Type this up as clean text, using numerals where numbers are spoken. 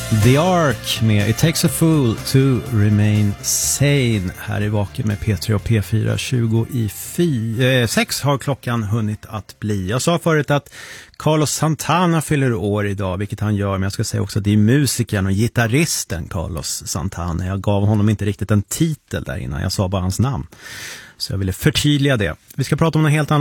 The Ark med It Takes a Fool to Remain Sane. Här är Vaken med P3 och P4. 6 har klockan hunnit att bli. Jag sa förut att Carlos Santana fyller år idag, vilket han gör. Men jag ska säga också att det är musikern och gitarristen Carlos Santana. Jag gav honom inte riktigt en titel där innan. Jag sa bara hans namn. Så jag ville förtydliga det. Vi ska prata om något helt annat.